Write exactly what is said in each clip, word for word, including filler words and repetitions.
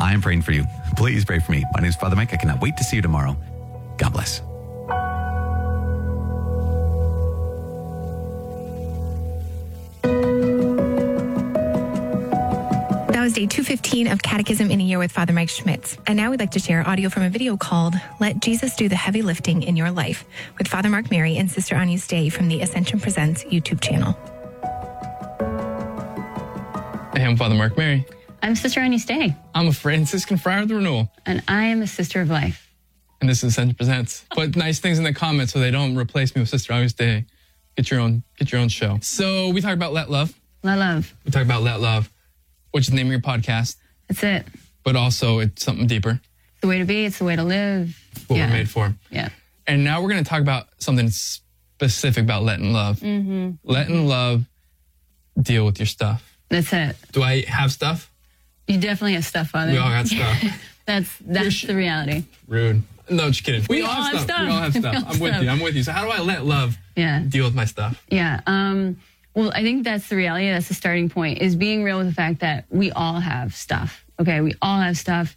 I am praying for you. Please pray for me. My name is Father Mike. I cannot wait to see you tomorrow. God bless. That was day two fifteen of Catechism in a Year with Father Mike Schmitz. And now we'd like to share audio from a video called Let Jesus Do the Heavy Lifting in Your Life with Father Mark Mary and Sister Agnès Day from the Ascension Presents YouTube channel. Hey, I'm Father Mark Mary. I'm Sister Agnès Day. I'm a Franciscan Friar of the Renewal. And I am a Sister of Life. And this is Ascension Presents. Put nice things in the comments so they don't replace me with Sister Agnès Day. Get your own, get your own show. So we talk about Let Love. Let Love. We talk about Let Love, which is the name of your podcast. That's it. But also it's something deeper. It's the way to be. It's the way to live. What yeah. we're made for. Yeah. And now we're going to talk about something specific about letting love. Mm-hmm. Letting love deal with your stuff. That's it. Do I have stuff? You definitely have stuff, Father. We all got stuff. that's that's sh- the reality. Rude. No, just kidding. We, we all, all have, have stuff. stuff. We all have stuff. all I'm with stuff. you. I'm with you. So how do I let love yeah. deal with my stuff? Yeah. Um, well, I think that's the reality. That's the starting point, is being real with the fact that we all have stuff. Okay, we all have stuff.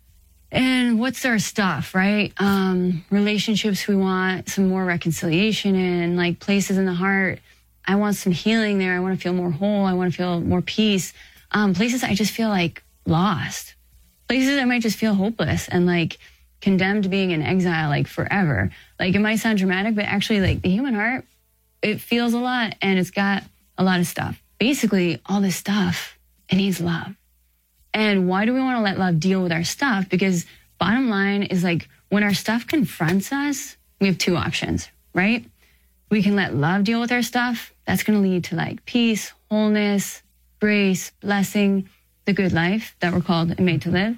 And what's our stuff, right? Um, relationships we want some more reconciliation in, like places in the heart. I want some healing there. I want to feel more whole. I want to feel more peace. Um, places I just feel like lost. Places I might just feel hopeless and like condemned to being in exile like forever. Like it might sound dramatic, but actually like the human heart, it feels a lot and it's got a lot of stuff. Basically, all this stuff, it needs love. And why do we want to let love deal with our stuff? Because bottom line is like when our stuff confronts us, we have two options, right? We can let love deal with our stuff. That's going to lead to like peace, wholeness, grace, blessing, the good life that we're called and made to live.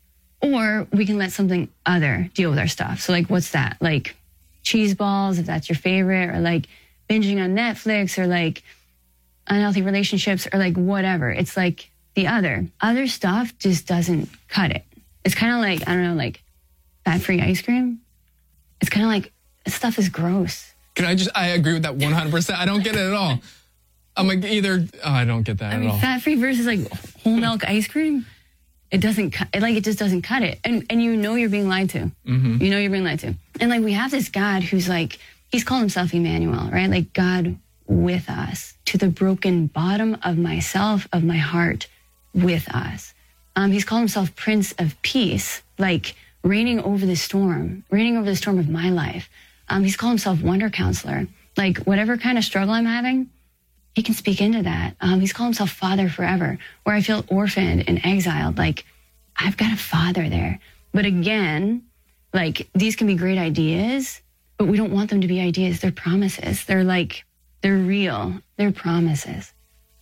Or we can let something other deal with our stuff. So like, what's that? Like cheese balls, if that's your favorite, or like binging on Netflix, or like unhealthy relationships, or like whatever. It's like the other. Other stuff just doesn't cut it. It's kind of like, I don't know, like fat-free ice cream. It's kind of like, this stuff is gross. Can I just, I agree with that one hundred percent. I don't get it at all. I'm like either, oh, I don't get that I at mean, all. Fat-free versus like whole milk ice cream. It doesn't cut, like it just doesn't cut it. And and you know you're being lied to. Mm-hmm. You know you're being lied to. And like we have this God who's like, he's called himself Emmanuel, right? Like God with us, to the broken bottom of myself, of my heart, with us. Um, he's called himself Prince of Peace, like reigning over the storm, reigning over the storm of my life. Um, he's called himself Wonder Counselor. Like whatever kind of struggle I'm having, he can speak into that. Um, he's called himself Father forever, where I feel orphaned and exiled. Like, I've got a father there. But again, like, these can be great ideas, but we don't want them to be ideas. They're promises. They're like, they're real. They're promises.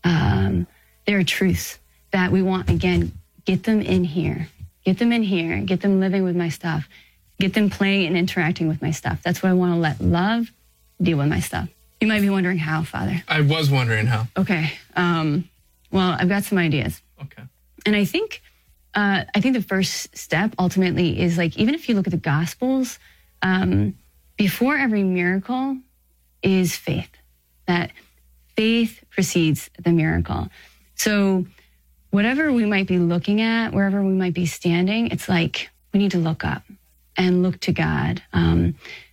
Um, they're truths that we want, again, get them in here. Get them in here. Get them living with my stuff. Get them playing and interacting with my stuff. That's what I want to let love deal with my stuff. You might be wondering how, Father. I was wondering how. Okay. Um, well, I've got some ideas. Okay. And I think, uh, I think the first step ultimately is like, even if you look at the Gospels, um, before every miracle is faith. That faith precedes the miracle. So whatever we might be looking at, wherever we might be standing, it's like we need to look up and look to God. Um,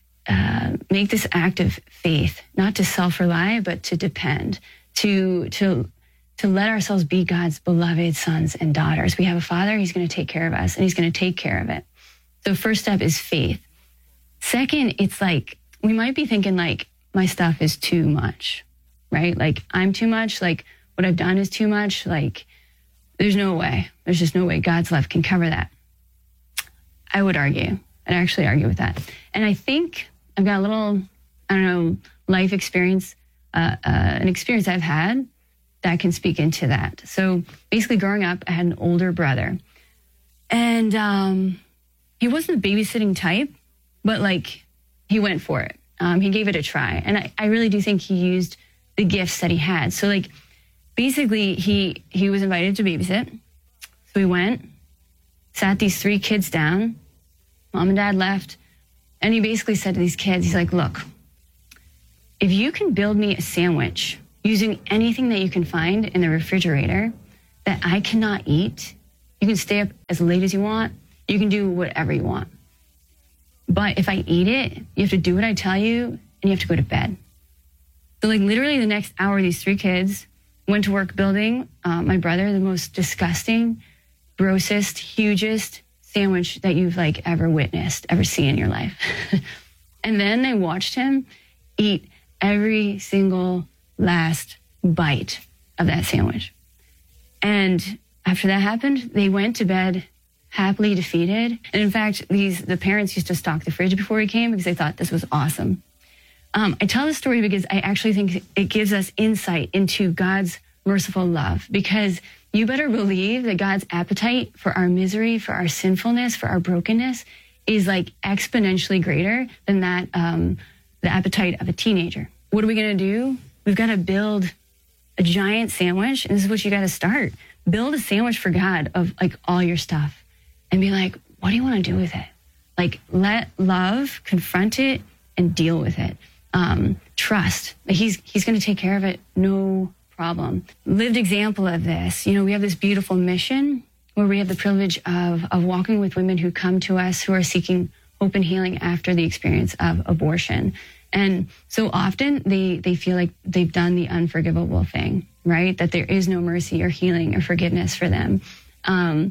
Uh, make this act of faith, not to self-rely, but to depend, to to to let ourselves be God's beloved sons and daughters. We have a Father, he's going to take care of us, and he's going to take care of it. So first step is faith. Second, it's like, we might be thinking like, my stuff is too much, right? Like, I'm too much, like, what I've done is too much, like, there's no way. There's just no way God's love can cover that. I would argue. I'd actually argue with that. And I think I've got a little, I don't know, life experience, uh, uh, an experience I've had that can speak into that. So basically growing up, I had an older brother. And um, he wasn't the babysitting type, but like he went for it. Um, he gave it a try. And I, I really do think he used the gifts that he had. So like basically he, he was invited to babysit. So we went, sat these three kids down. Mom and dad left. And he basically said to these kids, he's like, look, if you can build me a sandwich using anything that you can find in the refrigerator that I cannot eat, You can stay up as late as you want. You can do whatever you want. But if I eat it, you have to do what I tell you, and you have to go to bed. So like literally the next hour, these three kids went to work building uh, my brother the most disgusting, grossest, hugest sandwich that you've like ever witnessed, ever seen in your life. And then they watched him eat every single last bite of that sandwich. And after that happened, they went to bed happily defeated. And in fact, these the parents used to stock the fridge before he came because they thought this was awesome. Um, I tell this story because I actually think it gives us insight into God's merciful love, because you better believe that God's appetite for our misery, for our sinfulness, for our brokenness is like exponentially greater than that, um, the appetite of a teenager. What are we going to do? We've got to build a giant sandwich. And this is what you got to start. Build a sandwich for God of like all your stuff and be like, what do you want to do with it? Like let love confront it and deal with it. Um, trust. He's, he's going to take care of it. No problem. Lived example of this. You know, we have this beautiful mission where we have the privilege of, of walking with women who come to us who are seeking hope and healing after the experience of abortion. And so often they, they feel like they've done the unforgivable thing, right? That there is no mercy or healing or forgiveness for them. Um,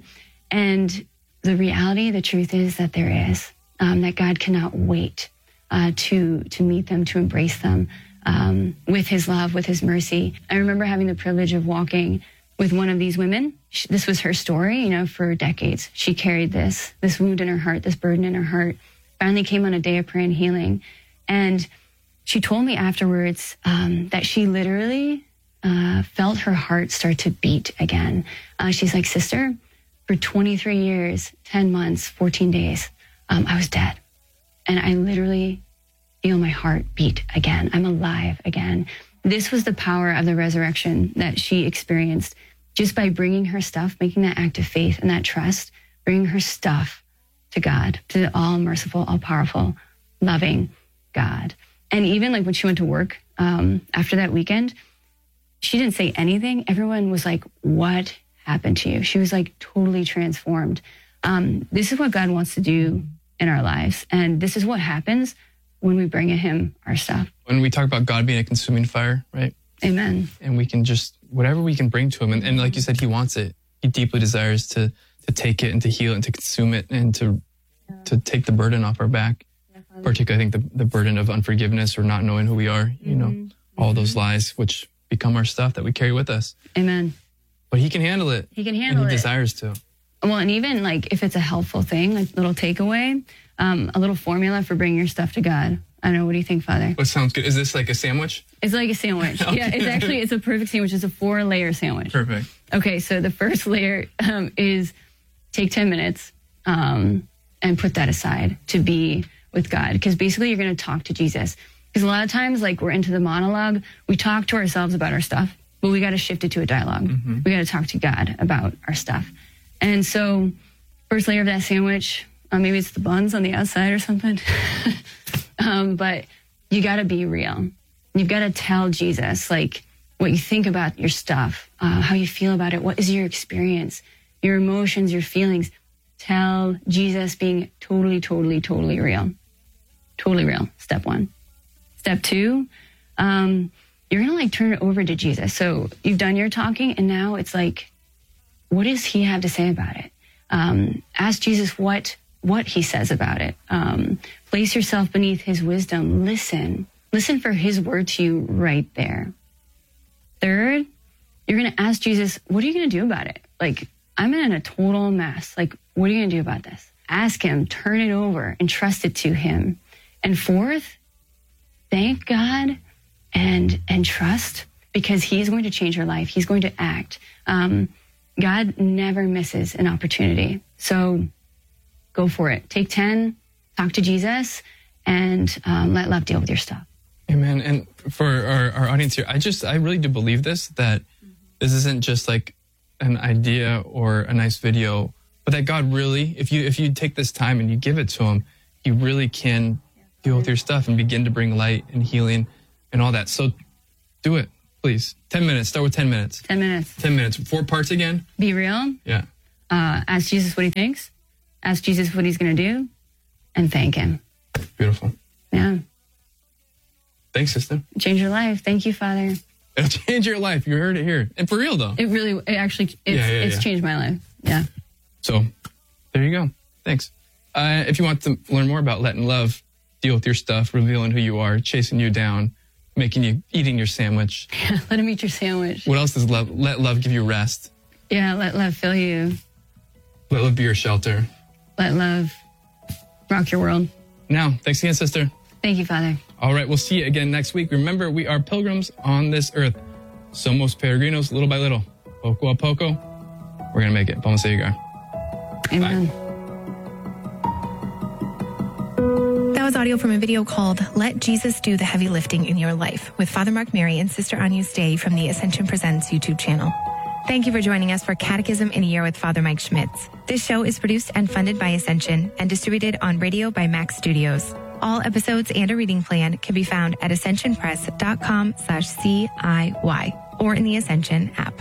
and the reality, the truth is that there is, um, that God cannot wait uh, to, to meet them, to embrace them um, with his love, with his mercy. I remember having the privilege of walking with one of these women. She, this was her story, you know, for decades. She carried this, this wound in her heart, this burden in her heart, finally came on a day of prayer and healing. And she told me afterwards um, that she literally uh, felt her heart start to beat again. Uh, she's like, sister, for twenty-three years, ten months, fourteen days, um, I was dead. And I literally feel my heart beat again. I'm alive again. This was the power of the resurrection that she experienced just by bringing her stuff, making that act of faith and that trust, bringing her stuff to God, to the all merciful, all powerful, loving God. And even like when she went to work um, after that weekend, she didn't say anything. Everyone was like, what happened to you? She was like totally transformed. Um, this is what God wants to do in our lives. And this is what happens when we bring him our stuff. When we talk about God being a consuming fire, right? Amen. And we can just, whatever we can bring to him. And, and like you said, he wants it. He deeply desires to to take it and to heal it and to consume it and to yeah. to take the burden off our back. Yeah, particularly, I think the, the burden of unforgiveness or not knowing who we are, you mm-hmm. know, all mm-hmm. those lies which become our stuff that we carry with us. Amen. But he can handle it. He can handle and he it. He desires to. Well, and even like if it's a helpful thing, like little takeaway, um, a little formula for bringing your stuff to God. I don't know. What do you think, Father? What sounds good? Is this like a sandwich? It's like a sandwich. Okay. Yeah, it's actually, it's a perfect sandwich. It's a four layer sandwich. Perfect. Okay. So the first layer um, is take ten minutes um, and put that aside to be with God. Because basically you're going to talk to Jesus. Because a lot of times, like we're into the monologue, we talk to ourselves about our stuff, but we got to shift it to a dialogue. Mm-hmm. We got to talk to God about our stuff. And so first layer of that sandwich, uh, maybe it's the buns on the outside or something. um, but you got to be real. You've got to tell Jesus, like, what you think about your stuff, uh, how you feel about it. What is your experience, your emotions, your feelings? Tell Jesus being totally, totally, totally real. Totally real. Step one. Step two, um, you're going to like turn it over to Jesus. So you've done your talking and now it's like, what does he have to say about it? Um, ask Jesus what, what he says about it. Um, place yourself beneath his wisdom. Listen, listen for his word to you right there. Third, you're going to ask Jesus, what are you going to do about it? Like, I'm in a total mess. Like, what are you going to do about this? Ask him, turn it over, and trust it to him. And fourth, thank God and and trust, because he's going to change your life. He's going to act. Um, God never misses an opportunity. So go for it. Take ten, talk to Jesus, and um, let love deal with your stuff. Amen. And for our, our audience here, I just, I really do believe this, that mm-hmm. this isn't just like an idea or a nice video, but that God really, if you if you take this time and you give it to him, he really can deal with your stuff and begin to bring light and healing and all that. So do it, please. ten minutes. Start with ten minutes. ten minutes. ten minutes. Four parts again? Be real. Yeah. Uh, ask Jesus what he thinks. Ask Jesus what he's going to do. And thank him. Beautiful. Yeah. Thanks, sister. Change your life. Thank you, Father. It'll change your life. You heard it here. And for real, though. It really, it actually, it's, Yeah, yeah, it's yeah. changed my life. Yeah. So there you go. Thanks. Uh, if you want to learn more about letting love deal with your stuff, revealing who you are, chasing you down, making you, eating your sandwich. Let him eat your sandwich. What else does love, let love give you rest? Yeah, let love fill you. Let love be your shelter. Let love rock your world. Now, thanks again, sister. Thank you, Father. All right, we'll see you again next week. Remember, we are pilgrims on this earth. Somos peregrinos, little by little. Poco a poco, we're going to make it. Vamos a llegar. Amen. That was audio from a video called Let Jesus Do the Heavy Lifting in Your Life with Father Mark Mary and Sister Agnus Dei from the Ascension Presents YouTube channel. Thank you for joining us for Catechism in a Year with Father Mike Schmitz. This show is produced and funded by Ascension and distributed on radio by Max Studios. All episodes and a reading plan can be found at ascensionpress.com slash CIY or in the Ascension app.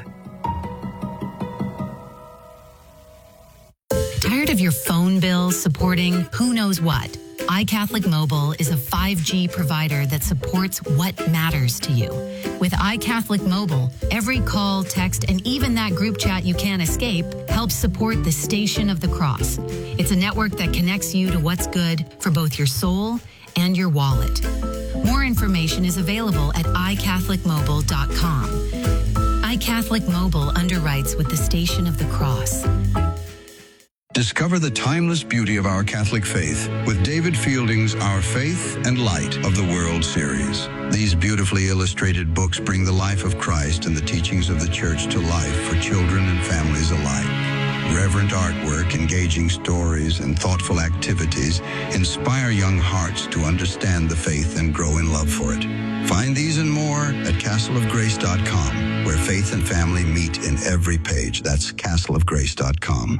Tired of your phone bill supporting who knows what? iCatholic Mobile is a five G provider that supports what matters to you. With iCatholic Mobile, every call, text, and even that group chat you can't escape helps support the Station of the Cross. It's a network that connects you to what's good for both your soul and your wallet. More information is available at i catholic mobile dot com. iCatholic Mobile underwrites with the Station of the Cross. Discover the timeless beauty of our Catholic faith with David Fielding's Our Faith and Light of the World series. These beautifully illustrated books bring the life of Christ and the teachings of the Church to life for children and families alike. Reverent artwork, engaging stories, and thoughtful activities inspire young hearts to understand the faith and grow in love for it. Find these and more at castle of grace dot com, where faith and family meet in every page. That's castle of grace dot com.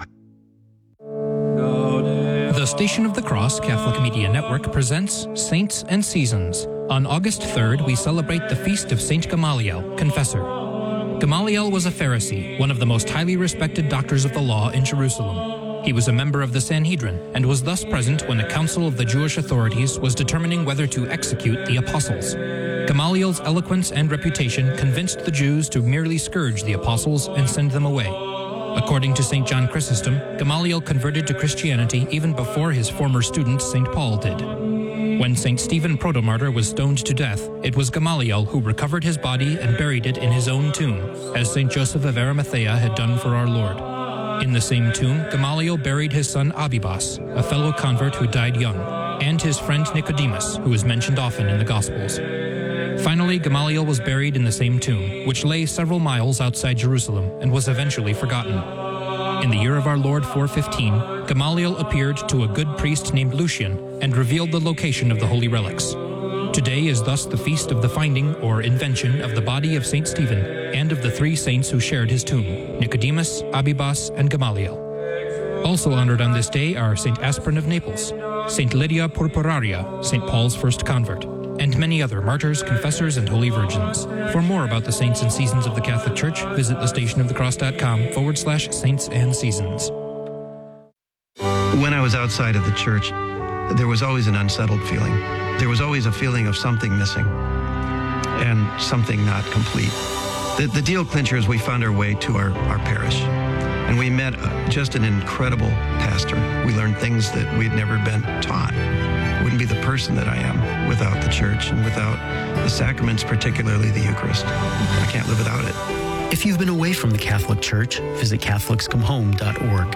The Station of the Cross Catholic Media Network presents Saints and Seasons. On August third, we celebrate the feast of Saint Gamaliel, Confessor. Gamaliel was a Pharisee, one of the most highly respected doctors of the law in Jerusalem. He was a member of the Sanhedrin and was thus present when a council of the Jewish authorities was determining whether to execute the apostles. Gamaliel's eloquence and reputation convinced the Jews to merely scourge the apostles and send them away. According to Saint John Chrysostom, Gamaliel converted to Christianity even before his former student Saint Paul did. When Saint Stephen Protomartyr was stoned to death, it was Gamaliel who recovered his body and buried it in his own tomb, as Saint Joseph of Arimathea had done for our Lord. In the same tomb, Gamaliel buried his son Abibas, a fellow convert who died young, and his friend Nicodemus, who is mentioned often in the Gospels. Finally, Gamaliel was buried in the same tomb, which lay several miles outside Jerusalem and was eventually forgotten. In the year of our Lord four fifteen, Gamaliel appeared to a good priest named Lucian and revealed the location of the holy relics. Today is thus the feast of the finding or invention of the body of Saint Stephen and of the three saints who shared his tomb, Nicodemus, Abibas, and Gamaliel. Also honored on this day are Saint Aspirin of Naples, Saint Lydia Purpuraria, Saint Paul's first convert, and many other martyrs, confessors, and holy virgins. For more about the saints and seasons of the Catholic Church, visit thestationofthecross.com forward slash saints and seasons. When I was outside of the church, there was always an unsettled feeling. There was always a feeling of something missing and something not complete. The, the deal clincher is we found our way to our, our parish, and we met just an incredible pastor. We learned things that we'd never been taught. I wouldn't be the person that I am without the church and without the sacraments, particularly the Eucharist. I can't live without it. If you've been away from the Catholic Church, visit catholics come home dot org.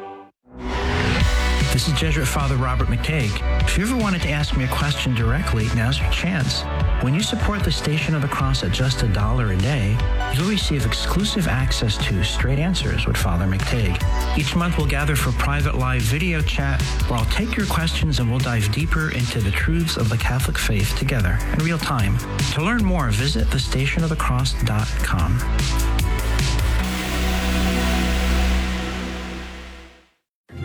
This is Jesuit Father Robert McTague. If you ever wanted to ask me a question directly, now's your chance. When you support the Station of the Cross at just a dollar a day, you'll receive exclusive access to Straight Answers with Father McTague. Each month we'll gather for private live video chat where I'll take your questions and we'll dive deeper into the truths of the Catholic faith together in real time. To learn more, visit the station of the cross dot com.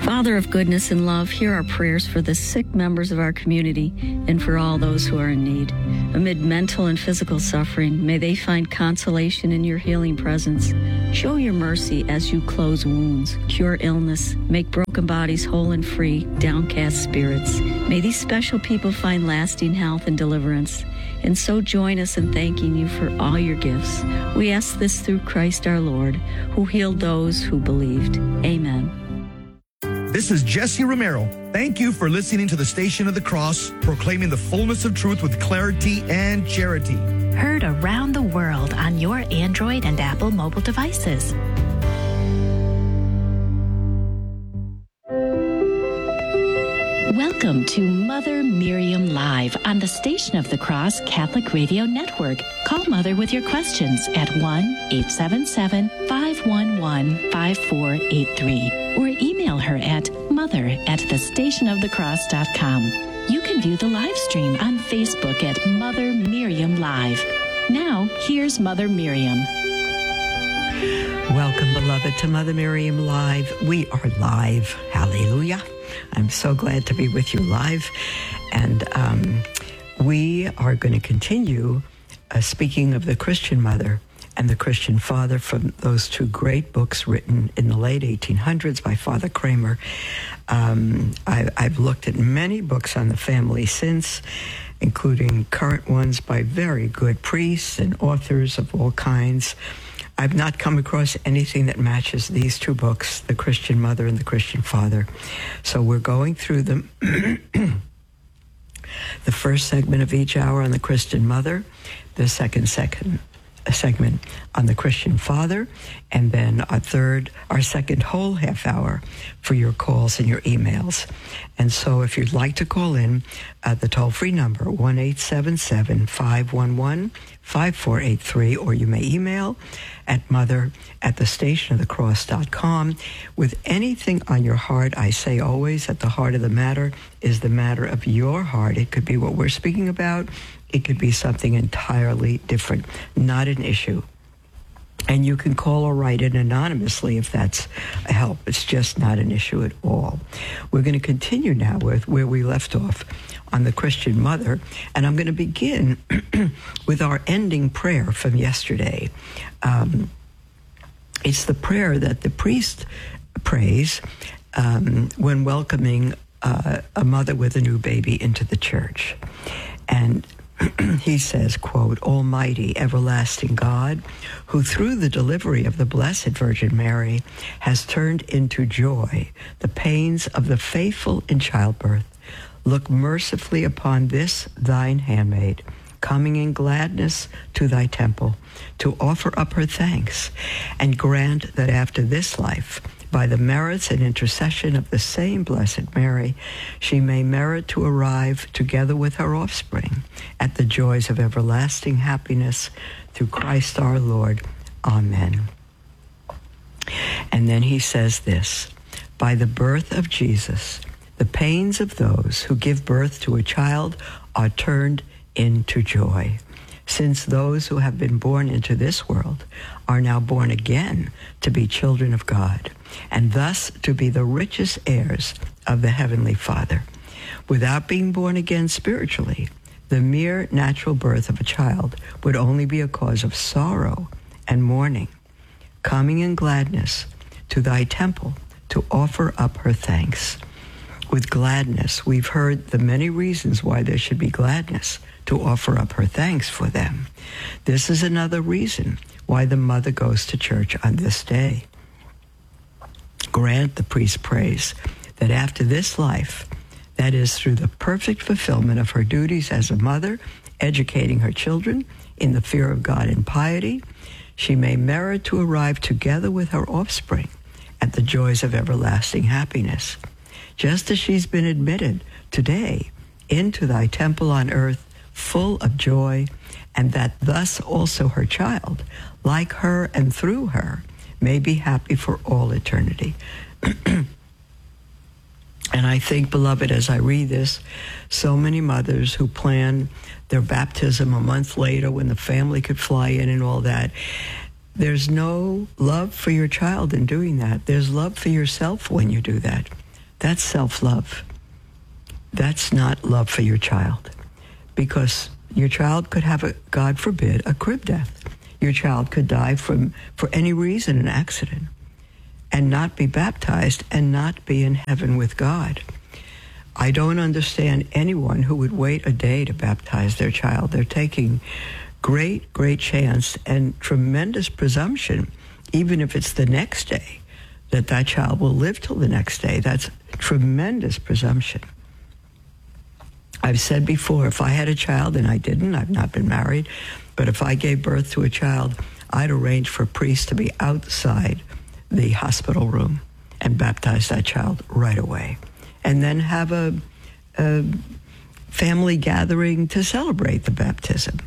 Father of goodness and love, hear our prayers for the sick members of our community and for all those who are in need. Amid mental and physical suffering, may they find consolation in your healing presence. Show your mercy as you close wounds, cure illness, make broken bodies whole and free, downcast spirits. May these special people find lasting health and deliverance. And so join us in thanking you for all your gifts. We ask this through Christ our Lord, who healed those who believed. Amen. This is Jesse Romero. Thank you for listening to the Station of the Cross, proclaiming the fullness of truth with clarity and charity. Heard around the world on your Android and Apple mobile devices. Welcome to Mother Miriam Live on the Station of the Cross Catholic Radio Network. Call Mother with your questions at one eight seven seven, five one one, five four eight three or email her at mother at the station of the cross dot com. You can view the live stream on Facebook at Mother Miriam Live. Now, here's Mother Miriam. Welcome, beloved, to Mother Miriam Live. We are live. Hallelujah. I'm so glad to be with you live. And um, we are going to continue uh, speaking of the Christian mother and the Christian father from those two great books written in the late eighteen hundreds by Father Kramer. Um, I, I've looked at many books on the family since, including current ones by very good priests and authors of all kinds. I've not come across anything that matches these two books, The Christian Mother and The Christian Father. So we're going through them. The first segment of each hour on the Christian Mother, the second second segment on the Christian Father, and then our third, our second whole half hour for your calls and your emails. And so if you'd like to call in, uh, the toll-free number, one eight seven seven, five one one, five four eight three, or you may email at mother at the station of the cross dot com with anything on your heart. I say always that the heart of the matter is the matter of your heart. It could be what we're speaking about. It could be something entirely different, not an issue. And you can call or write in anonymously if that's a help. It's just not an issue at all. We're going to continue now with where we left off on the Christian Mother, and I'm going to begin with our ending prayer from yesterday. Um, it's the prayer that the priest prays um, when welcoming uh, a mother with a new baby into the church. And he says, quote, Almighty, everlasting God, who through the delivery of the Blessed Virgin Mary has turned into joy the pains of the faithful in childbirth, look mercifully upon this thine handmaid, coming in gladness to thy temple, to offer up her thanks, and grant that after this life, by the merits and intercession of the same Blessed Mary, she may merit to arrive together with her offspring at the joys of everlasting happiness through Christ our Lord. Amen. And then he says this, by the birth of Jesus, the pains of those who give birth to a child are turned into joy, since those who have been born into this world are now born again to be children of God, and thus to be the richest heirs of the Heavenly Father. Without being born again spiritually, the mere natural birth of a child would only be a cause of sorrow and mourning, coming in gladness to thy temple to offer up her thanks. With gladness, we've heard the many reasons why there should be gladness, to offer up her thanks for them. This is another reason why the mother goes to church on this day. Grant, the priest prays, that after this life, that is through the perfect fulfillment of her duties as a mother, educating her children in the fear of God and piety, she may merit to arrive together with her offspring at the joys of everlasting happiness, just as she's been admitted today into thy temple on earth, full of joy, and that thus also her child, like her and through her, may be happy for all eternity. And I think, beloved, as I read this, so many mothers who plan their baptism a month later when the family could fly in and all that, there's no love for your child in doing that. There's love for yourself when you do that. That's self-love. That's not love for your child, because your child could have, a, God forbid, a crib death. Your child could die from, for any reason, an accident, and not be baptized and not be in heaven with God. I don't understand anyone who would wait a day to baptize their child. They're taking great, great chance and tremendous presumption, even if it's the next day, that that child will live till the next day. That's tremendous presumption. I've said before, if I had a child, and I didn't, I've not been married, but if I gave birth to a child, I'd arrange for a priest to be outside the hospital room and baptize that child right away. And then have a, a family gathering to celebrate the baptism.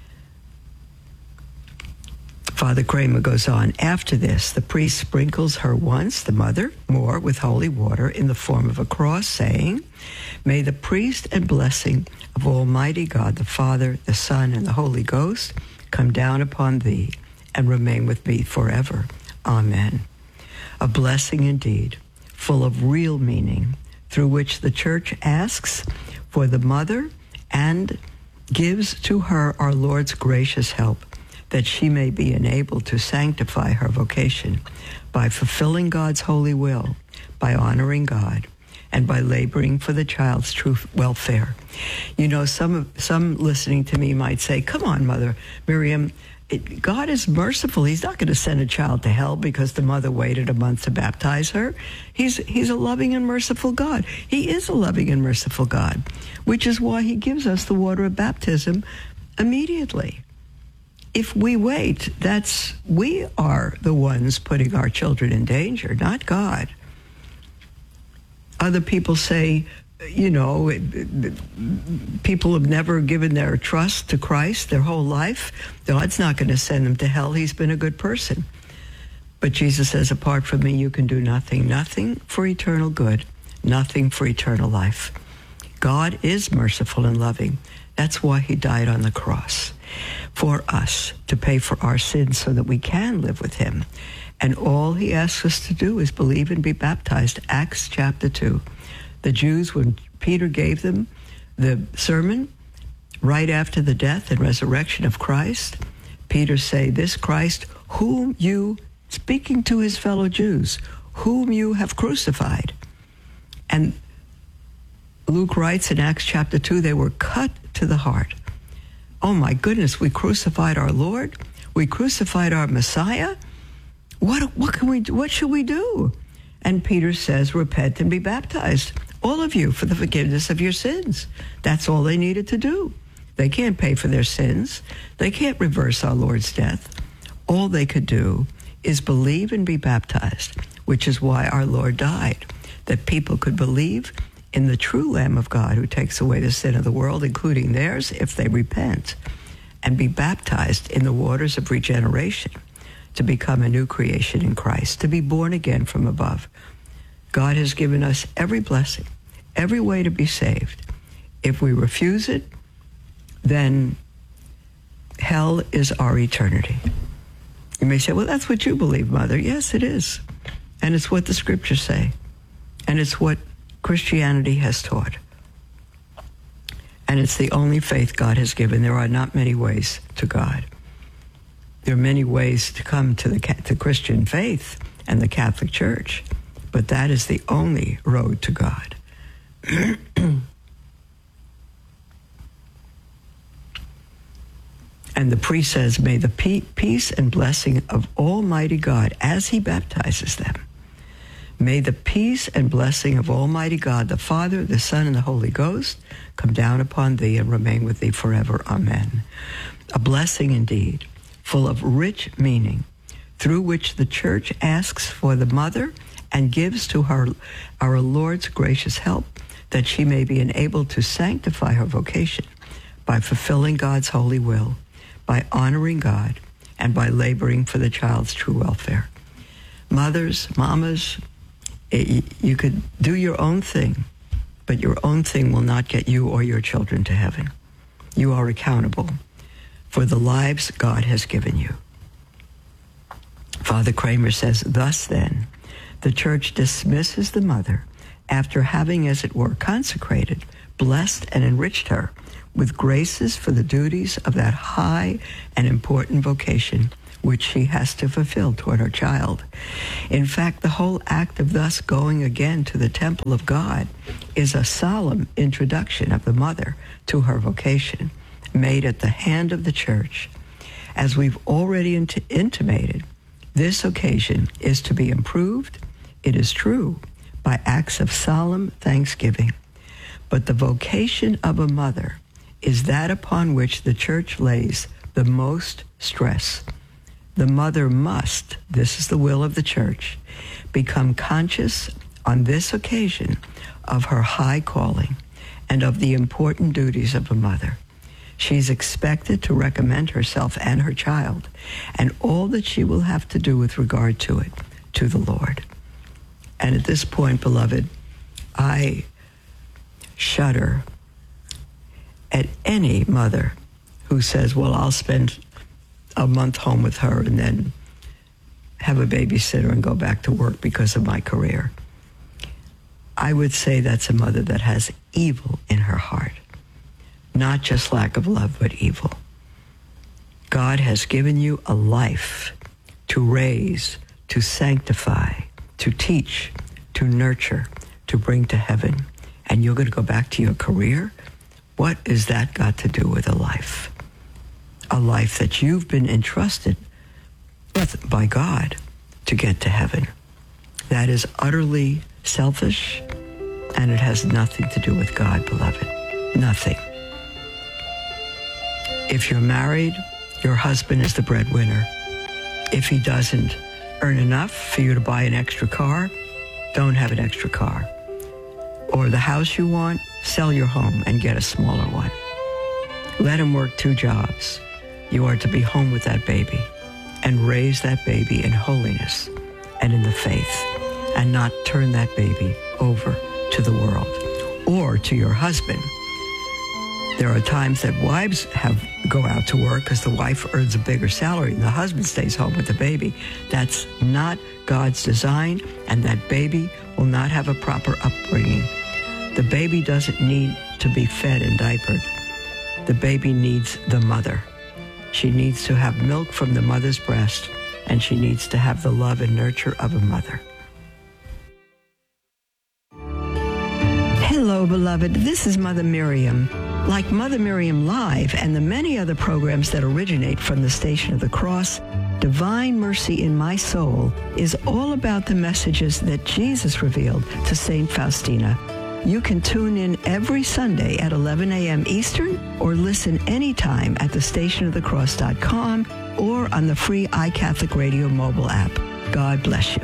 Father Kramer goes on, after this, the priest sprinkles her once, the mother, more with holy water in the form of a cross, saying, may the priest and blessing of Almighty God, the Father, the Son, and the Holy Ghost come down upon thee and remain with me forever. Amen. A blessing indeed, full of real meaning, through which the Church asks for the mother and gives to her our Lord's gracious help, that she may be enabled to sanctify her vocation by fulfilling God's holy will, by honoring God, and by laboring for the child's true welfare. You know, some some listening to me might say, come on, Mother Miriam, it, God is merciful. He's not going to send a child to hell because the mother waited a month to baptize her. He's, he's a loving and merciful God. He is a loving and merciful God, which is why he gives us the water of baptism immediately. If we wait, that's, we are the ones putting our children in danger, not God. Other people say, you know, it, it, people have never given their trust to Christ their whole life. God's not going to send them to hell. He's been a good person. But Jesus says, apart from me, you can do nothing. Nothing for eternal good. Nothing for eternal life. God is merciful and loving. That's why he died on the cross, for us, to pay for our sins so that we can live with him. And all he asks us to do is believe and be baptized. Acts chapter two. The Jews, when Peter gave them the sermon right after the death and resurrection of Christ, Peter say, this Christ whom you, speaking to his fellow Jews, whom you have crucified. And Luke writes in Acts chapter two, they were cut to the heart. Oh my goodness, we crucified our Lord. We crucified our Messiah. What, what can we do? What should we do? And Peter says, repent and be baptized, all of you, for the forgiveness of your sins. That's all they needed to do. They can't pay for their sins. They can't reverse our Lord's death. All they could do is believe and be baptized, which is why our Lord died, that people could believe in the true Lamb of God who takes away the sin of the world, including theirs, if they repent, and be baptized in the waters of regeneration to become a new creation in Christ, to be born again from above. God has given us every blessing, every way to be saved. If we refuse it, then hell is our eternity. You may say, well, that's what you believe, Mother. Yes, it is. And it's what the scriptures say. And it's what Christianity has taught. And it's the only faith God has given. There are not many ways to God. There are many ways to come to the, to Christian faith and the Catholic Church, but that is the only road to God. And the priest says, may the peace and blessing of Almighty God, as he baptizes them, may the peace and blessing of Almighty God, the Father, the Son, and the Holy Ghost come down upon thee and remain with thee forever. Amen. A blessing indeed, full of rich meaning, through which the Church asks for the mother and gives to her our Lord's gracious help, that she may be enabled to sanctify her vocation by fulfilling God's holy will, by honoring God, and by laboring for the child's true welfare. Mothers, mamas, it, you could do your own thing, but your own thing will not get you or your children to heaven. You are accountable for the lives God has given you. Father Kramer says, thus then, the Church dismisses the mother after having, as it were, consecrated, blessed, and enriched her with graces for the duties of that high and important vocation which she has to fulfill toward her child. In fact, the whole act of thus going again to the temple of God is a solemn introduction of the mother to her vocation, made at the hand of the church. As we've already int- intimated, this occasion is to be improved, it is true, by acts of solemn thanksgiving. But the vocation of a mother is that upon which the church lays the most stress. The mother must, this is the will of the church, become conscious on this occasion of her high calling and of the important duties of a mother. She's expected to recommend herself and her child and all that she will have to do with regard to it to the Lord. And at this point, beloved, I shudder at any mother who says, well, I'll spend a month home with her and then have a babysitter and go back to work because of my career. I would say that's a mother that has evil in her heart. Not just lack of love, but evil. God has given you a life to raise, to sanctify, to teach, to nurture, to bring to heaven. And you're going to go back to your career? What has that got to do with a life? A life that you've been entrusted with by God to get to heaven. That is utterly selfish, and it has nothing to do with God, beloved. Nothing. If you're married, your husband is the breadwinner. If he doesn't earn enough for you to buy an extra car, don't have an extra car. Or the house you want, sell your home and get a smaller one. Let him work two jobs. You are to be home with that baby and raise that baby in holiness and in the faith, and not turn that baby over to the world or to your husband. There are times that wives have go out to work because the wife earns a bigger salary and the husband stays home with the baby. That's not God's design, and that baby will not have a proper upbringing. The baby doesn't need to be fed and diapered. The baby needs the mother. She needs to have milk from the mother's breast, and she needs to have the love and nurture of a mother. Hello, beloved. This is Mother Miriam. Like Mother Miriam Live and the many other programs that originate from the Station of the Cross, Divine Mercy in My Soul is all about the messages that Jesus revealed to Saint Faustina. You can tune in every Sunday at eleven a.m. Eastern or listen anytime at the station of the cross dot com or on the free iCatholic Radio mobile app. God bless you.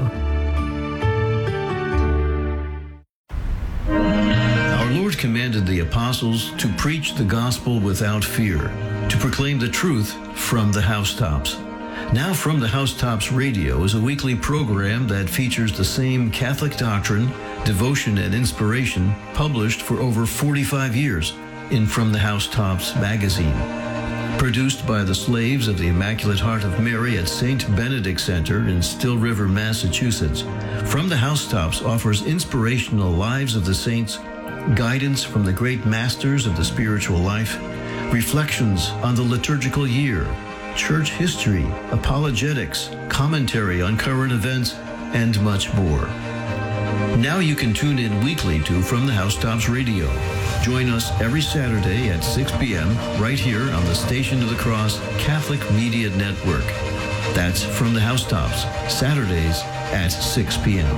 Our Lord commanded the apostles to preach the gospel without fear, to proclaim the truth from the housetops. Now From the Housetops Radio is a weekly program that features the same Catholic doctrine, devotion, and inspiration published for over forty-five years in From the Housetops magazine. Produced by the slaves of the Immaculate Heart of Mary at Saint Benedict Center in Still River, Massachusetts, From the Housetops offers inspirational lives of the saints, guidance from the great masters of the spiritual life, reflections on the liturgical year, church history, apologetics, commentary on current events, and much more. Now you can tune in weekly to From the Housetops Radio. Join us every Saturday at six p.m. right here on the Station of the Cross Catholic Media Network. That's From the Housetops, Saturdays at six p.m.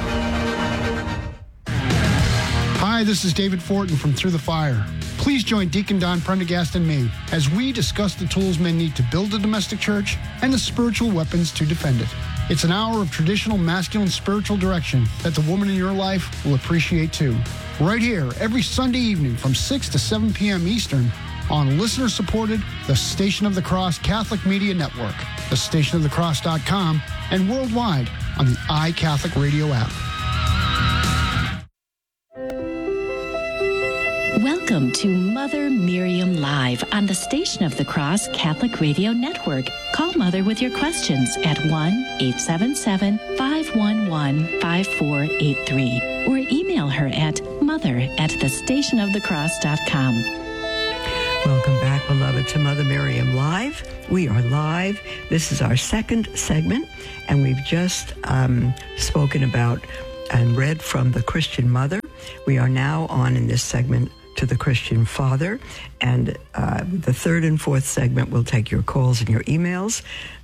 Hi, this is David Fortin from Through the Fire. Please join Deacon Don Prendergast and me as we discuss the tools men need to build a domestic church and the spiritual weapons to defend it. It's an hour of traditional masculine spiritual direction that the woman in your life will appreciate too. Right here, every Sunday evening from six to seven p.m. Eastern on listener-supported The Station of the Cross Catholic Media Network, the station of the cross dot com, and worldwide on the iCatholic Radio app. Welcome to Mother Miriam Live on the Station of the Cross Catholic Radio Network. Call Mother with your questions at one eight seven seven, five one one, five four eight three or email her mother at the station of the cross dot com. Welcome back, beloved, to Mother Miriam Live. We are live. This is our second segment, and we've just um, spoken about and read from the Christian Mother. We are now on in this segment to the Christian Father, and uh, the third and fourth segment will take your calls and your emails.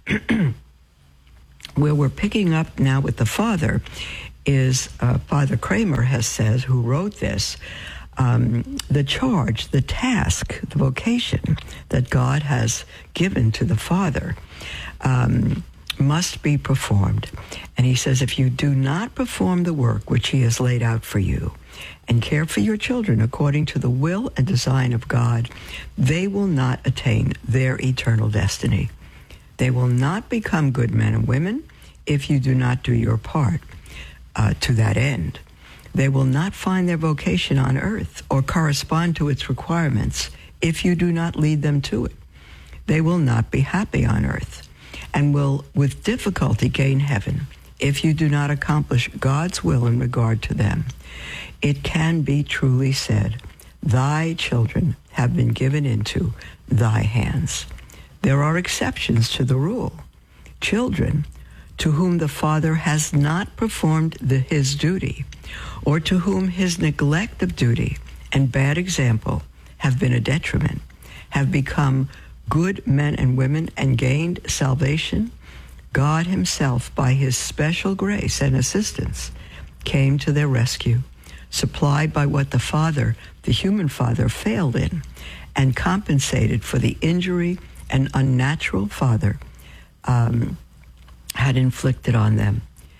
Where we're picking up now with the Father is uh, Father Kramer has said, who wrote this, um, the charge, the task, the vocation that God has given to the Father um, must be performed. And he says, if you do not perform the work which he has laid out for you and care for your children according to the will and design of God, they will not attain their eternal destiny. They will not become good men and women if you do not do your part uh, to that end. They will not find their vocation on earth or correspond to its requirements if you do not lead them to it. They will not be happy on earth and will with difficulty gain heaven if you do not accomplish God's will in regard to them. It can be truly said, thy children have been given into thy hands. There are exceptions to the rule. Children to whom the Father has not performed the, his duty, or to whom his neglect of duty and bad example have been a detriment, have become good men and women and gained salvation, God himself, by his special grace and assistance, came to their rescue, supplied by what the Father, the human Father, failed in, and compensated for the injury an unnatural father um, had inflicted on them.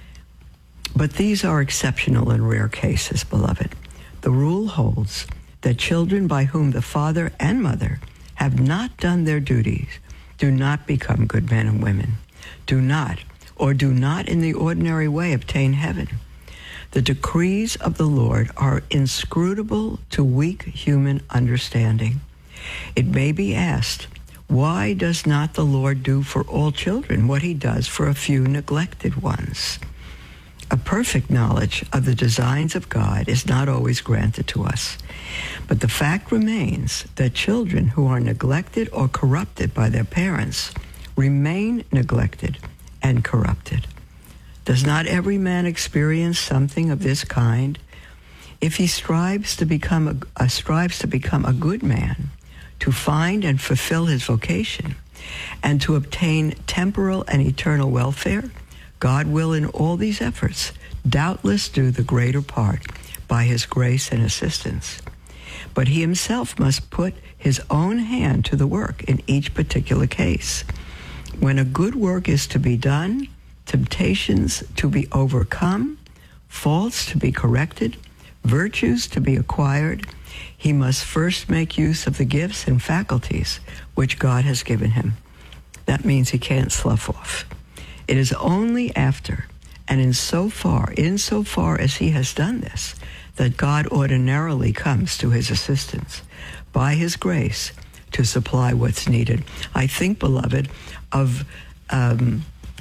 But these are exceptional and rare cases, beloved. The rule holds that children by whom the father and mother have not done their duties do not become good men and women, do not, or do not in the ordinary way obtain heaven. The decrees of the Lord are inscrutable to weak human understanding. It may be asked, why does not the Lord do for all children what he does for a few neglected ones? A perfect knowledge of the designs of God is not always granted to us. But the fact remains that children who are neglected or corrupted by their parents remain neglected and corrupted. Does not every man experience something of this kind? If he strives to become a, uh, strives to become a good man, to find and fulfill his vocation, and to obtain temporal and eternal welfare, God will in all these efforts doubtless do the greater part by his grace and assistance. But he himself must put his own hand to the work in each particular case. When a good work is to be done, temptations to be overcome, faults to be corrected, virtues to be acquired, he must first make use of the gifts and faculties which God has given him. That means he can't slough off. It is only after, and in so far, insofar as he has done this, that God ordinarily comes to his assistance by his grace to supply what's needed. I think, beloved, of um,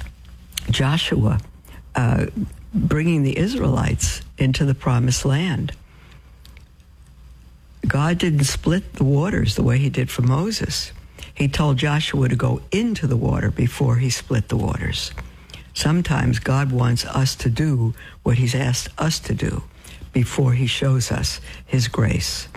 Joshua uh, bringing the Israelites into the promised land. God didn't split the waters the way he did for Moses. He told Joshua to go into the water before he split the waters. Sometimes God wants us to do what he's asked us to do before he shows us his grace.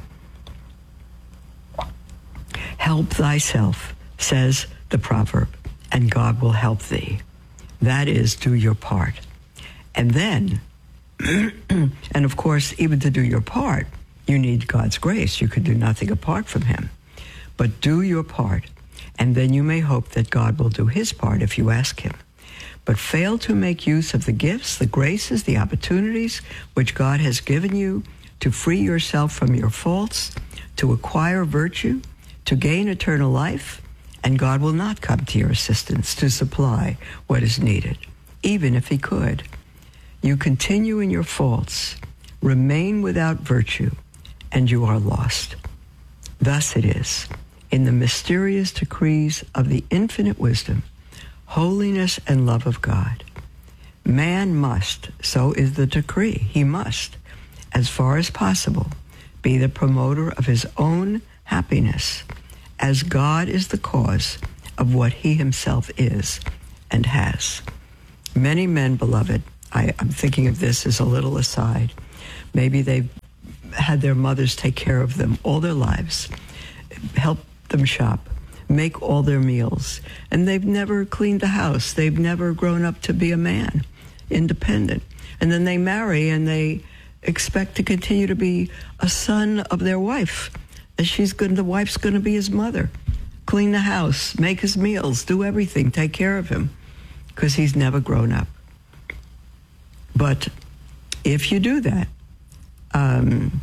Help thyself, says the proverb, and God will help thee. That is, do your part. And then, and of course, even to do your part, you need God's grace. You can do nothing apart from him. But do your part, and then you may hope that God will do his part if you ask him. But fail to make use of the gifts, the graces, the opportunities which God has given you to free yourself from your faults, to acquire virtue, to gain eternal life, and God will not come to your assistance to supply what is needed, even if he could. You continue in your faults, remain without virtue, and you are lost. Thus it is, in the mysterious decrees of the infinite wisdom, holiness, and love of God. Man must, so is the decree, he must, as far as possible, be the promoter of his own happiness, as God is the cause of what he himself is and has. Many men, beloved, I, I'm thinking of this as a little aside. Maybe they've had their mothers take care of them all their lives, help them shop, make all their meals, and they've never cleaned the house. They've never grown up to be a man, independent. And then they marry and they expect to continue to be a son of their wife. And she's going, the wife's going to be his mother, clean the house, make his meals, do everything, take care of him, because he's never grown up. But if you do that, um,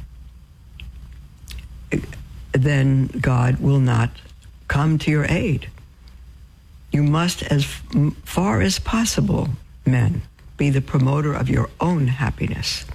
then God will not come to your aid. You must, as far as possible, men, be the promoter of your own happiness.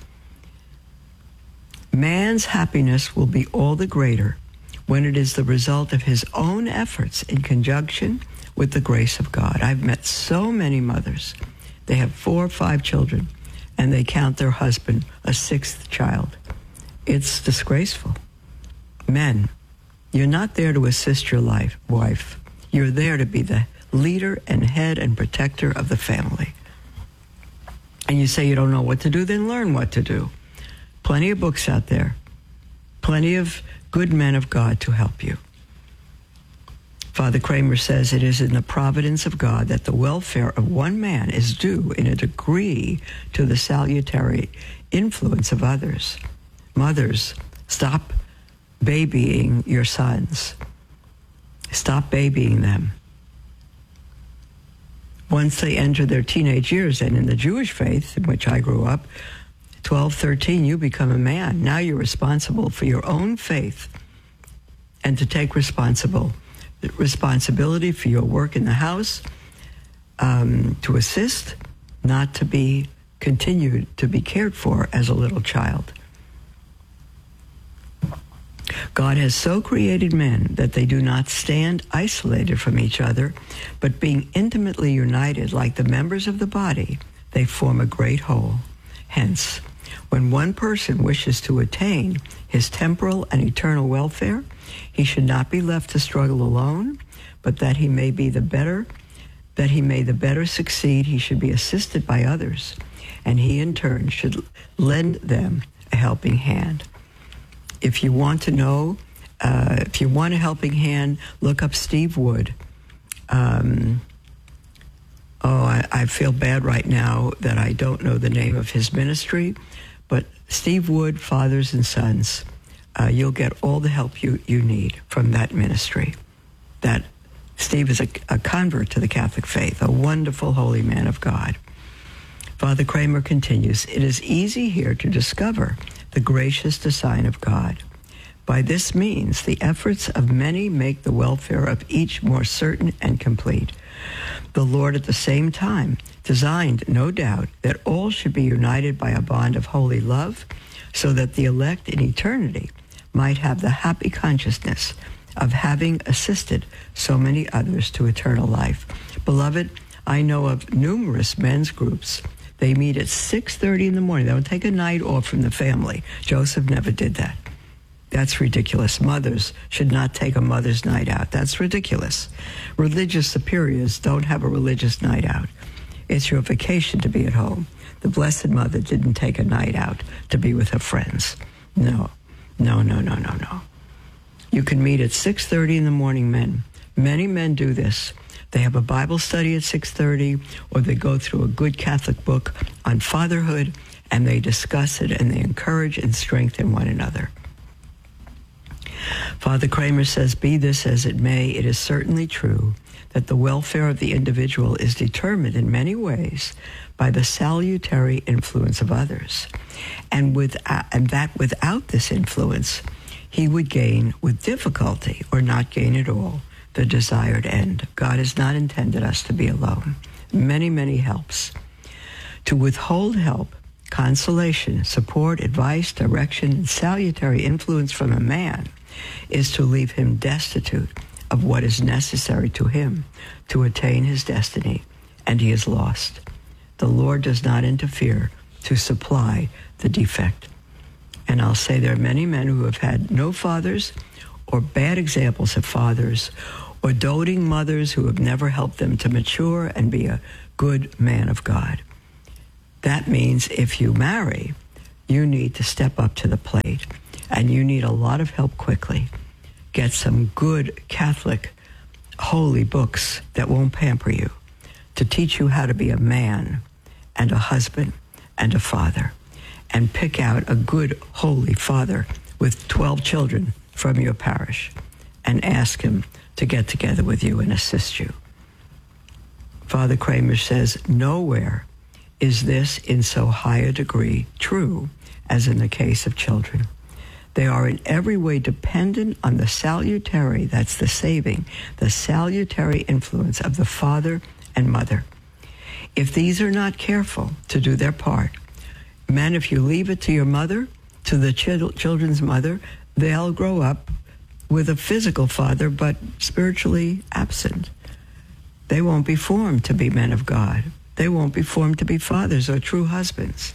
Man's happiness will be all the greater when it is the result of his own efforts in conjunction with the grace of God. I've met so many mothers. They have four or five children, and they count their husband a sixth child. It's disgraceful. Men, you're not there to assist your life, wife. You're there to be the leader and head and protector of the family. And you say you don't know what to do, then learn what to do. Plenty of books out there. Plenty of good men of God to help you. Father Kramer says it is in the providence of God that the welfare of one man is due in a degree to the salutary influence of others. Mothers, stop babying your sons. Stop babying them. Once they enter their teenage years, and in the Jewish faith, in which I grew up, twelve, thirteen, you become a man. Now you're responsible for your own faith and to take responsible responsibility for your work in the house, um, to assist, not to be continued to be cared for as a little child. God has so created men that they do not stand isolated from each other, but being intimately united like the members of the body, they form a great whole. Hence, when one person wishes to attain his temporal and eternal welfare, he should not be left to struggle alone, but that he may be the better, that he may the better succeed, he should be assisted by others, and he in turn should lend them a helping hand. If you want to know, uh, if you want a helping hand, look up Steve Wood. Um, oh, I, I feel bad right now that I don't know the name of his ministry, but Steve Wood, Fathers and Sons, uh, you'll get all the help you, you need from that ministry. That Steve is a, a convert to the Catholic faith, a wonderful holy man of God. Father Kramer continues, it is easy here to discover the gracious design of God. By this means, the efforts of many make the welfare of each more certain and complete. The Lord at the same time designed, no doubt, that all should be united by a bond of holy love, so that the elect in eternity might have the happy consciousness of having assisted so many others to eternal life. Beloved, I know of numerous men's groups. They meet at six thirty in the morning. They don't take a night off from the family. Joseph never did that. That's ridiculous. Mothers should not take a mother's night out. That's ridiculous. Religious superiors don't have a religious night out. It's your vacation to be at home. The Blessed Mother didn't take a night out to be with her friends. No, no, no, no, no, no. You can meet at six thirty in the morning, men. Many men do this. They have a Bible study at six thirty, or they go through a good Catholic book on fatherhood, and they discuss it, and they encourage and strengthen one another. Father Kramer says, be this as it may, it is certainly true that the welfare of the individual is determined in many ways by the salutary influence of others, and, with, uh, and that without this influence, he would gain with difficulty, or not gain at all, the desired end. God has not intended us to be alone. Many, many helps. To withhold help, consolation, support, advice, direction, and salutary influence from a man is to leave him destitute of what is necessary to him to attain his destiny, and he is lost. The Lord does not interfere to supply the defect. And I'll say there are many men who have had no fathers or bad examples of fathers or doting mothers who have never helped them to mature and be a good man of God. That means if you marry, you need to step up to the plate, and you need a lot of help quickly. Get some good Catholic holy books that won't pamper you, to teach you how to be a man and a husband and a father, and pick out a good holy father with twelve children from your parish and ask him to get together with you and assist you. Father Kramer says, nowhere is this in so high a degree true as in the case of children. They are in every way dependent on the salutary, that's the saving, the salutary influence of the father and mother. If these are not careful to do their part, men, if you leave it to your mother, to the ch- children's mother, they'll grow up with a physical father, but spiritually absent. They won't be formed to be men of God. They won't be formed to be fathers or true husbands.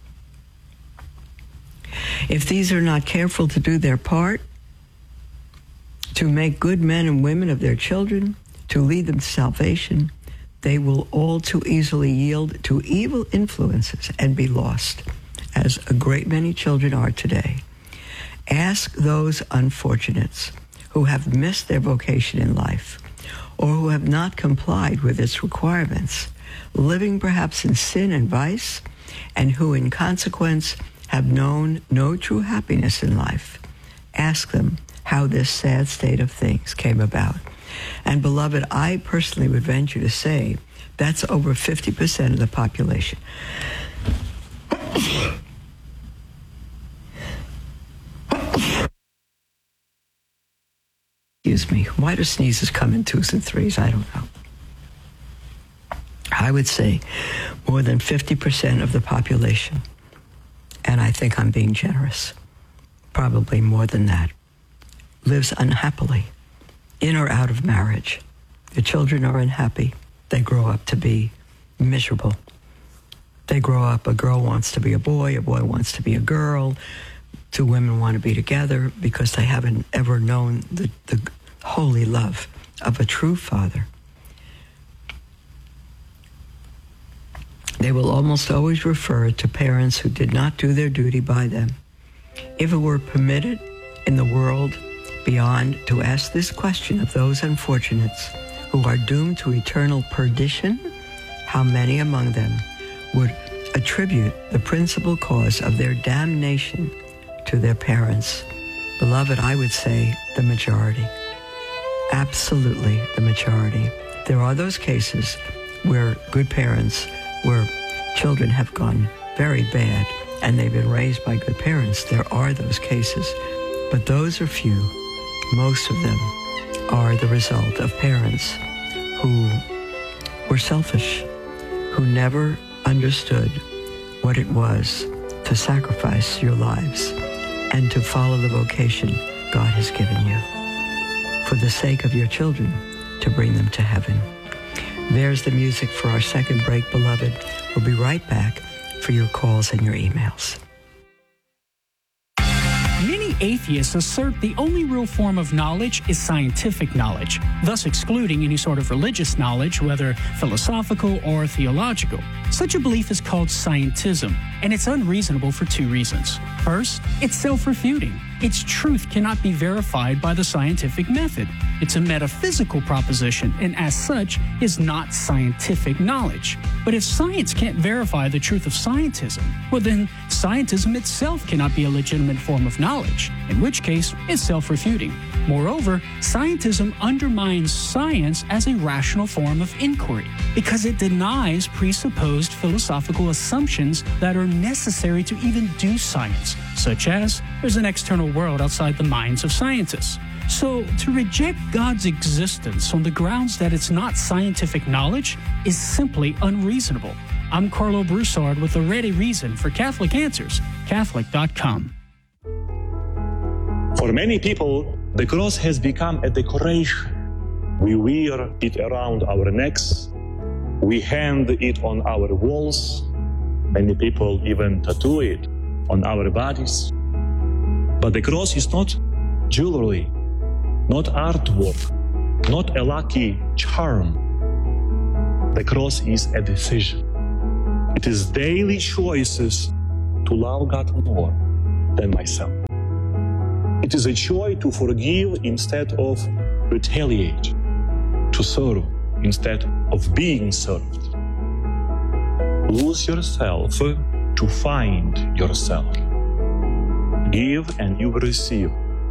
If these are not careful to do their part, to make good men and women of their children, to lead them to salvation, they will all too easily yield to evil influences and be lost, as a great many children are today. Ask those unfortunates who have missed their vocation in life, or who have not complied with its requirements, living perhaps in sin and vice, and who in consequence have known no true happiness in life. Ask them how this sad state of things came about. And beloved, I personally would venture to say that's over fifty percent of the population. Excuse me. Why do sneezes come in twos and threes? I don't know. I would say more than fifty percent of the population, and I think I'm being generous, probably more than that, lives unhappily, in or out of marriage. The children are unhappy. They grow up to be miserable. They grow up, a girl wants to be a boy, a boy wants to be a girl. Two women want to be together because they haven't ever known the, the holy love of a true father. They will almost always refer to parents who did not do their duty by them. If it were permitted in the world beyond to ask this question of those unfortunates who are doomed to eternal perdition, how many among them would attribute the principal cause of their damnation to their parents? Beloved, I would say the majority. Absolutely the majority. There are those cases where good parents, where children have gone very bad and they've been raised by good parents. There are those cases, but those are few. Most of them are the result of parents who were selfish, who never understood what it was to sacrifice your lives and to follow the vocation God has given you for the sake of your children, to bring them to heaven. There's the music for our second break, beloved. We'll be right back for your calls and your emails. Many atheists assert the only real form of knowledge is scientific knowledge, thus excluding any sort of religious knowledge, whether philosophical or theological. Such a belief is called scientism, and it's unreasonable for two reasons. First, it's self-refuting. Its truth cannot be verified by the scientific method. It's a metaphysical proposition, and as such, is not scientific knowledge. But if science can't verify the truth of scientism, well then, scientism itself cannot be a legitimate form of knowledge, in which case, it's self-refuting. Moreover, scientism undermines science as a rational form of inquiry, because it denies presupposed philosophical assumptions that are necessary to even do science, such as there's an external world outside the minds of scientists. So, to reject God's existence on the grounds that it's not scientific knowledge is simply unreasonable. I'm Carlo Broussard with a ready reason for Catholic Answers, Catholic dot com. For many people, the cross has become a decoration. We wear it around our necks. We hang it on our walls. Many people even tattoo it on our bodies. But the cross is not jewelry, not artwork, not a lucky charm. The cross is a decision. It is daily choices to love God more than myself. It is a choice to forgive instead of retaliate, to serve instead of being served. Lose yourself to find yourself. Give and you will receive.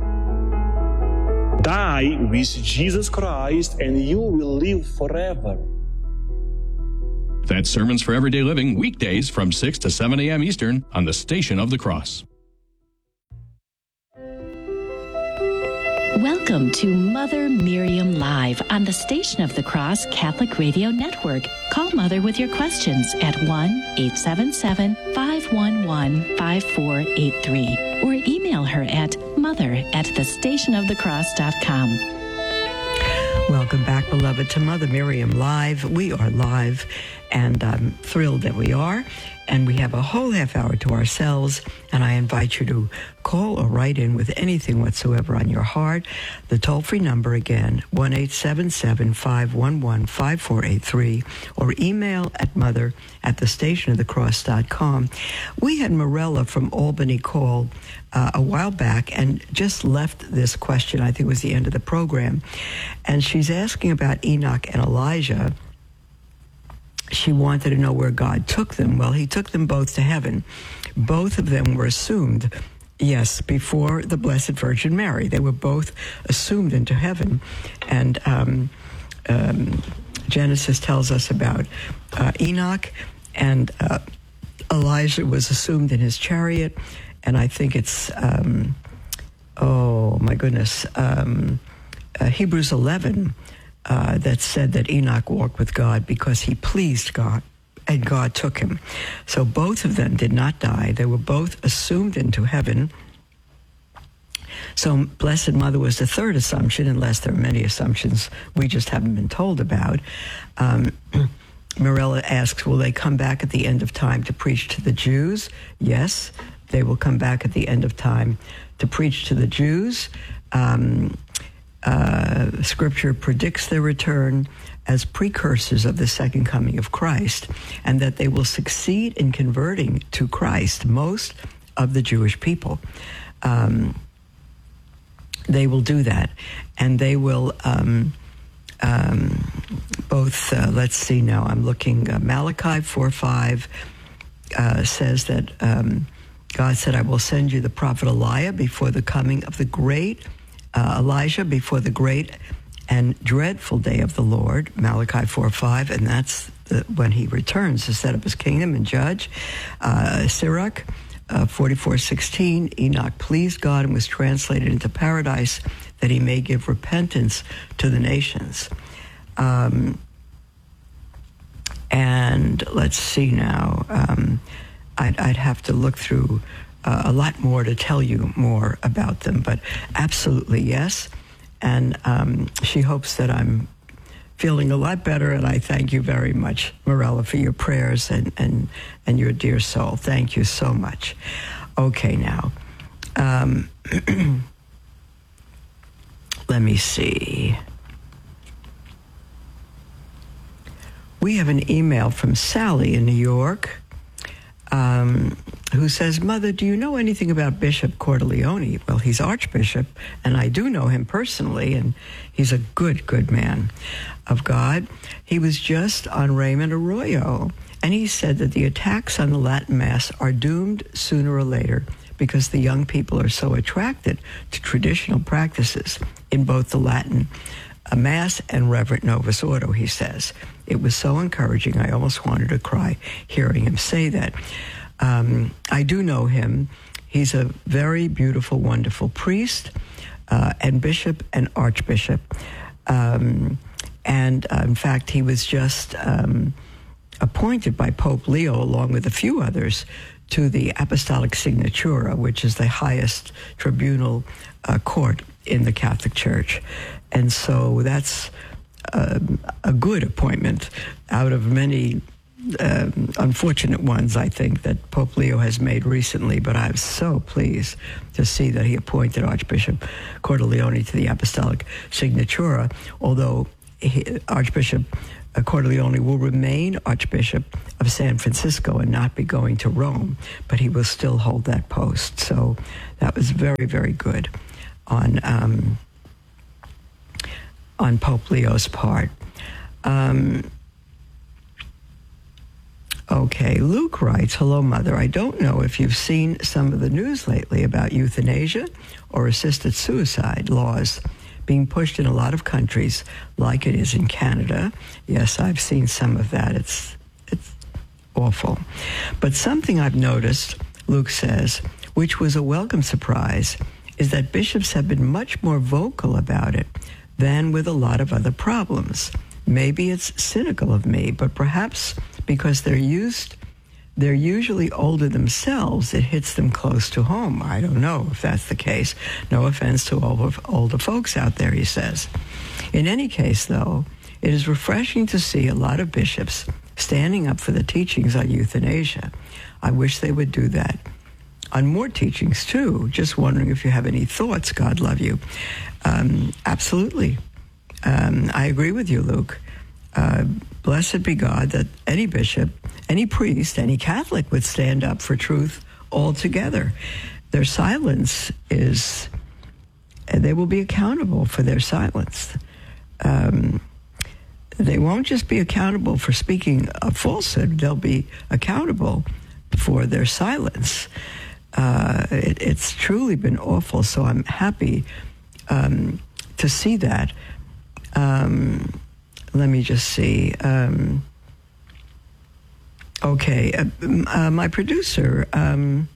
Die with Jesus Christ and you will live forever. That's Sermons for Everyday Living, weekdays from six to seven a.m. Eastern on the Station of the Cross. Welcome to Mother Miriam Live on the Station of the Cross Catholic Radio Network. Call Mother with your questions at one eight seven seven, five one one, five four eight three or email her at mother at the station of the cross dot com. Welcome back, beloved, to Mother Miriam Live. We are live, and I'm thrilled that we are. And we have a whole half hour to ourselves, and I invite you to call or write in with anything whatsoever on your heart. The toll-free number again, one eight seven seven, five one one, five four eight three, or email at mother at the station of the cross dot com. We had Morella from Albany call uh, a while back and just left this question. I think it was the end of the program. And she's asking about Enoch and Elijah. She wanted to know where God took them. Well, he took them both to heaven. Both of them were assumed, yes, before the Blessed Virgin Mary. They were both assumed into heaven. And um, um, Genesis tells us about uh, Enoch, and uh, Elijah was assumed in his chariot. And I think it's, um, oh, my goodness, um, uh, Hebrews eleven. Uh, that said that Enoch walked with God because he pleased God, and God took him. So both of them did not die. They were both assumed into heaven. So Blessed Mother was the third assumption, unless there are many assumptions we just haven't been told about. Um, Morella asks, will they come back at the end of time to preach to the Jews? Yes, they will come back at the end of time to preach to the Jews. Um, Uh, Scripture predicts their return as precursors of the second coming of Christ, and that they will succeed in converting to Christ most of the Jewish people. Um, they will do that, and they will um, um, both, uh, let's see now, I'm looking, uh, Malachi four five uh, says that um, God said, I will send you the prophet Elijah before the coming of the great Uh, Elijah before the great and dreadful day of the Lord, Malachi four five, and that's the, when he returns to set up his kingdom and judge. Uh, Sirach uh, forty-four sixteen, Enoch pleased God and was translated into paradise that he may give repentance to the nations. Um, and let's see now, um, I'd, I'd have to look through Uh, a lot more to tell you more about them, but absolutely yes. And um, she hopes that I'm feeling a lot better, and I thank you very much, Morella, for your prayers and, and, and your dear soul. Thank you so much. Okay, now, um, let me see. We have an email from Sally in New York. Um, who says, Mother, do you know anything about Bishop Cordileone? Well, he's Archbishop, and I do know him personally, and he's a good, good man of God. He was just on Raymond Arroyo, and he said that the attacks on the Latin Mass are doomed sooner or later because the young people are so attracted to traditional practices in both the Latin uh, Mass and Reverent Novus Ordo, he says. It was so encouraging, I almost wanted to cry hearing him say that. Um, I do know him. He's a very beautiful, wonderful priest uh, and bishop and archbishop. Um, and, uh, in fact, he was just um, appointed by Pope Leo, along with a few others, to the Apostolic Signatura, which is the highest tribunal uh, court in the Catholic Church. And so that's uh, a good appointment out of many um, unfortunate ones, I think, that Pope Leo has made recently, but I'm so pleased to see that he appointed Archbishop Cordileone to the Apostolic Signatura, although he, Archbishop Cordileone will remain Archbishop of San Francisco and not be going to Rome, but he will still hold that post. So that was very, very good on um, on Pope Leo's part. Um, okay, Luke writes, hello, Mother. I don't know if you've seen some of the news lately about euthanasia or assisted suicide laws being pushed in a lot of countries like it is in Canada. Yes, I've seen some of that. It's it's awful. But something I've noticed, Luke says, which was a welcome surprise, is that bishops have been much more vocal about it than with a lot of other problems. Maybe it's cynical of me, but perhaps because they're used, they're usually older themselves, it hits them close to home. I don't know if that's the case. No offense to all of older folks out there, he says. In any case, though, it is refreshing to see a lot of bishops standing up for the teachings on euthanasia. I wish they would do that on more teachings, too. Just wondering if you have any thoughts. God love you. Um, absolutely. Um, I agree with you, Luke. Uh, blessed be God that any bishop, any priest, any Catholic would stand up for truth altogether. Their silence is, they will be accountable for their silence. Um, they won't just be accountable for speaking a falsehood, they'll be accountable for their silence. Uh, it, it's truly been awful, so I'm happy um, to see that. Um, let me just see. Um, okay, uh, uh, my producer, um,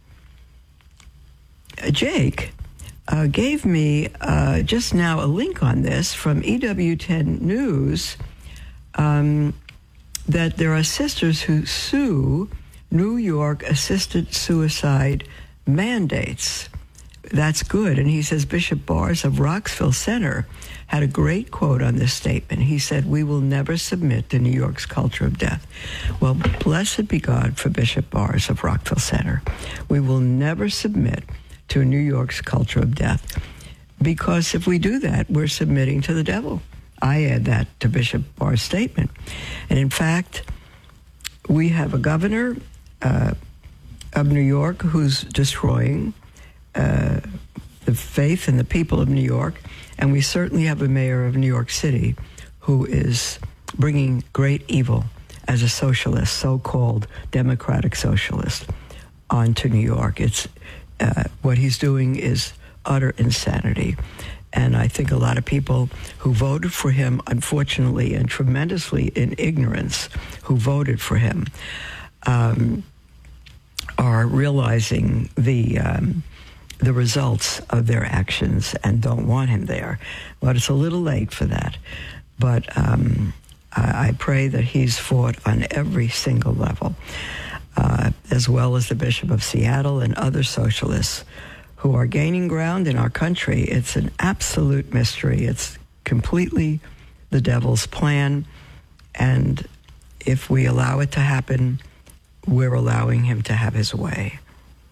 Jake, uh, gave me uh, just now a link on this from E W ten News um, that there are sisters who sue New York assisted suicide mandates. That's good. And he says Bishop Bars of Roxville Center had a great quote on this statement. He said, "We will never submit to New York's culture of death." Well, blessed be God for Bishop Bars of Roxville Center. We will never submit to New York's culture of death, because if we do that, we're submitting to the devil. I add that to Bishop Barr's statement. And in fact, we have a governor uh, of New York who's destroying uh, the faith and the people of New York, and we certainly have a mayor of New York City who is bringing great evil as a socialist, so-called democratic socialist, onto New York. It's uh, what he's doing is utter insanity. And I think a lot of people who voted for him, unfortunately and tremendously in ignorance, who voted for him, um, are realizing the um, the results of their actions and don't want him there. But it's a little late for that. But um, I, I pray that he's fought on every single level, uh, as well as the Bishop of Seattle and other socialists who are gaining ground in our country. It's an absolute mystery. It's completely the devil's plan. And if we allow it to happen, we're allowing him to have his way.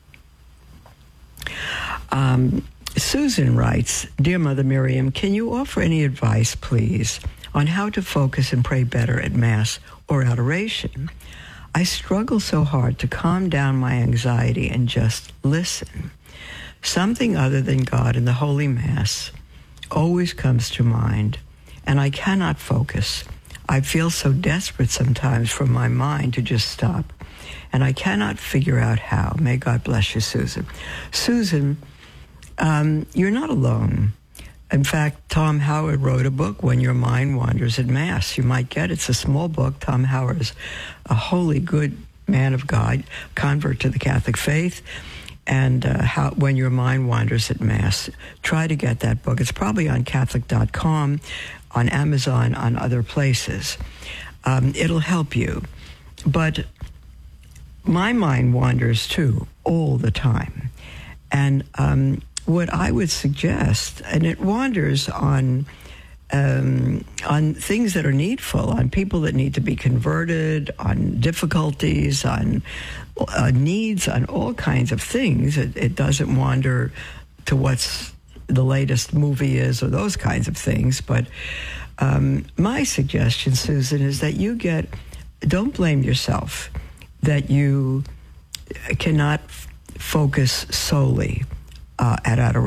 Um, Susan writes, "Dear Mother Miriam, can you offer any advice, please, on how to focus and pray better at Mass or adoration? I struggle so hard to calm down my anxiety and just listen. Something other than God and the Holy Mass always comes to mind, and I cannot focus. I feel so desperate sometimes for my mind to just stop, and I cannot figure out how. May God bless you, Susan." Susan, um, you're not alone. In fact, Tom Howard wrote a book, When Your Mind Wanders at Mass. You might get it. It's a small book. Tom Howard is a holy, good man of God, convert to the Catholic faith. And uh, how, When Your Mind Wanders at Mass. Try to get that book. It's probably on Catholic dot com, on Amazon, on other places. Um, it'll help you. But my mind wanders, too, all the time. And um, what I would suggest, and it wanders on um, on things that are needful, on people that need to be converted, on difficulties, on uh, needs, on all kinds of things. It, it doesn't wander to what's the latest movie is or those kinds of things. But um, my suggestion, Susan, is that you get, don't blame yourself that you cannot f- focus solely uh, at adoration.